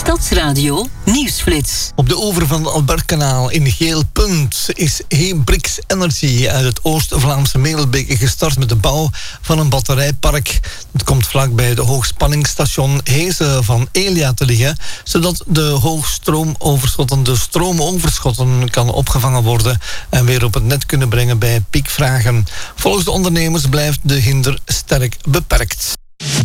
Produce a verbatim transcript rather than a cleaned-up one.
Stadsradio Nieuwsflits. Op de oever van het Albertkanaal in Geel Punt is Hebrix Energy uit het Oost-Vlaamse Meelbeek gestart met de bouw van een batterijpark. Het komt vlakbij de hoogspanningsstation Hezen van Elia te liggen, zodat de hoogstroomoverschotten, de stroomoverschotten kan opgevangen worden en weer op het net kunnen brengen bij piekvragen. Volgens de ondernemers blijft de hinder sterk beperkt.